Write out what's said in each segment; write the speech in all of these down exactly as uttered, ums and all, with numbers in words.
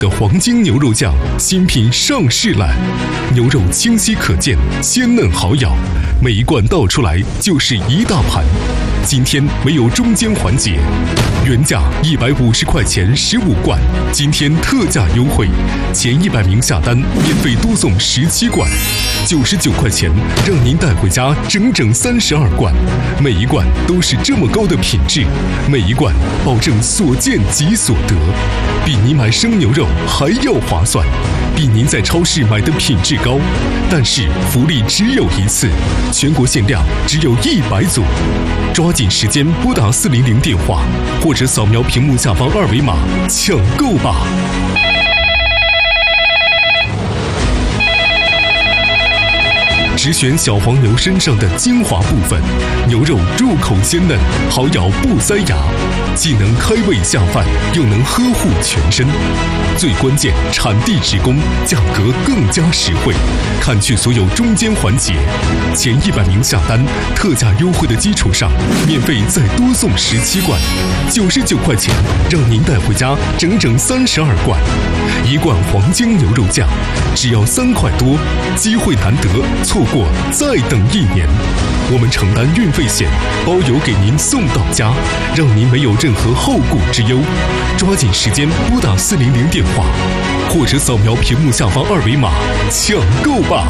的黄金牛肉酱新品上市了，牛肉清晰可见，鲜嫩好咬，每一罐倒出来就是一大盘。今天没有中间环节，原价一百五十块钱十五罐，今天特价优惠，前一百名下单免费多送十七罐，九十九块钱让您带回家整整三十二罐，每一罐都是这么高的品质，每一罐保证所见即所得，比你买生牛肉还要划算，比您在超市买的品质高，但是福利只有一次，全国限量只有一百组，抓紧时间拨打四零零电话，或者扫描屏幕下方二维码抢购吧。只选小黄牛身上的精华部分，牛肉入口鲜嫩，好咬不塞牙，既能开胃下饭，又能呵护全身。最关键，产地直供，价格更加实惠。看去所有中间环节，前一百名下单，特价优惠的基础上，免费再多送十七罐，九十九块钱让您带回家整整三十二罐。一罐黄金牛肉酱只要三块多，机会难得，错过再等一年。我们承担运费险，包邮给您送到家，让您没有任何后顾之忧。抓紧时间拨打四零零电话，或者扫描屏幕下方二维码抢购吧。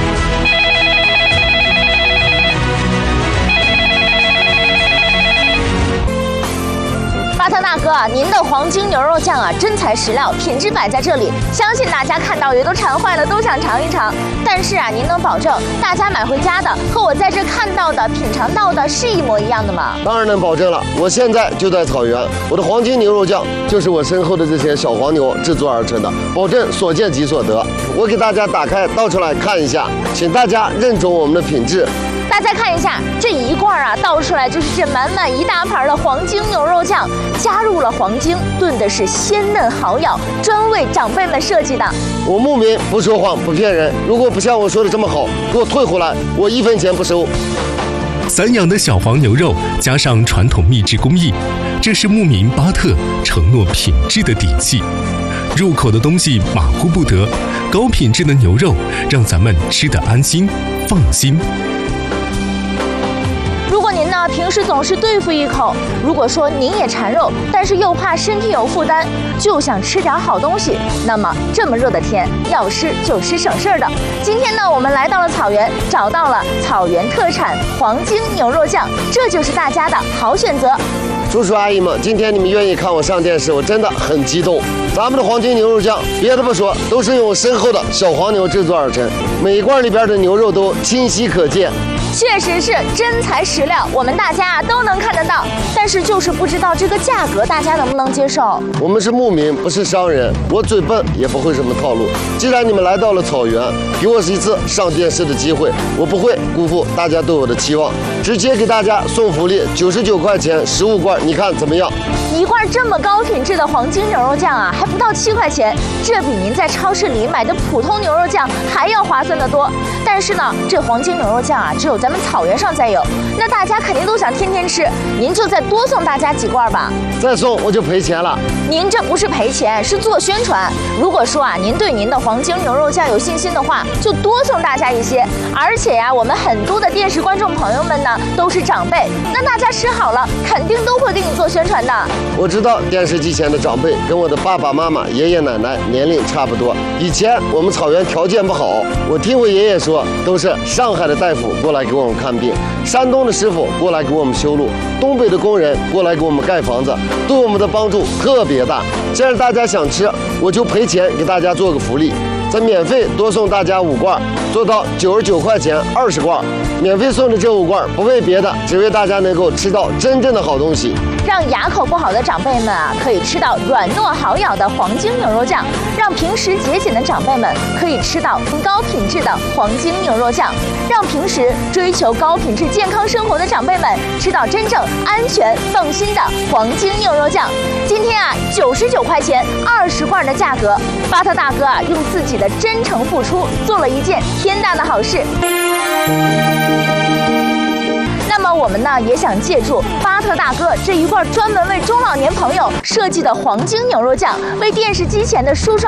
巴特大哥，您的黄金牛肉酱啊，真材实料，品质摆在这里，相信大家看到也都馋坏了，都想尝一尝。但是啊，您能保证大家买回家的和我在这看到的、品尝到的是一模一样的吗？ 当然能保证了，我现在就在草原，我的黄金牛肉酱就是我身后的这些小黄牛制作而成的，保证所见即所得。我给大家打开倒出来看一下，请大家认准我们的品质。 大家看一下，这一罐啊倒出来就是这满满一大盘的黄金牛肉酱，加入了黄金，炖的是鲜嫩好咬，专为长辈们设计的。 我牧民不说谎不骗人，如果不像我说的这么好，给我退回来，我一分钱不收。 散养的小黄牛肉加上传统秘制工艺，这是牧民巴特承诺品质的底气。入口的东西马虎不得，高品质的牛肉让咱们吃得安心放心。 如果您呢平时总是对付一口，如果说您也馋肉，但是又怕身体有负担，就想吃点好东西，那么这么热的天，要吃就吃省事儿的。今天呢，我们来到了草原，找到了草原特产黄金牛肉酱，这就是大家的好选择。 叔叔阿姨们，今天你们愿意看我上电视，我真的很激动。咱们的黄金牛肉酱，别的不说，都是用我身后的小黄牛制作而成，每一罐里边的牛肉都清晰可见。 确实是真材实料，我们大家都能看得到，但是就是不知道这个价格大家能不能接受。 我们是牧民，不是商人，我嘴笨也不会什么套路。既然你们来到了草原，给我一次上电视的机会，我不会辜负大家对我的期望，直接给大家送福利，九十九块钱十五罐，你看怎么样？ 一罐这么高品质的黄金牛肉酱啊，还不到七块钱，这比您在超市里买的普通牛肉酱还要划算得多。但是呢，这黄金牛肉酱啊，只有咱们草原上才有，那大家肯定都想天天吃，您就再多送大家几罐吧。 再送我就赔钱了。 您这不是赔钱，是做宣传。如果说啊，您对您的黄金牛肉酱有信心的话，就多送大家一些。而且呀、啊，我们很多的电视观众朋友们呢，都是长辈，那大家吃好了，肯定都会给你做宣传的。 我知道电视机前的长辈跟我的爸爸妈妈、爷爷奶奶年龄差不多。以前我们草原条件不好，我听我爷爷说，都是上海的大夫过来给我们看病，山东的师傅过来给我们修路，东北的工人过来给我们盖房子，对我们的帮助特别大。既然大家想吃，我就赔钱给大家做个福利，再免费多送大家五罐，做到九十九块钱二十罐。免费送的这五罐不为别的，只为大家能够吃到真正的好东西， 让牙口不好的长辈们啊可以吃到软糯好咬的黄金牛肉酱，让平时节俭的长辈们可以吃到高品质的黄金牛肉酱，让平时追求高品质健康生活的长辈们吃到真正安全放心的黄金牛肉酱。今天啊，九十九块钱二十罐的价格，巴特大哥啊用自己的真诚付出做了一件天大的好事。那么我们呢也想借助巴特大哥这一罐专门为中老年朋友设计的黄金牛肉酱，为电视机前的叔叔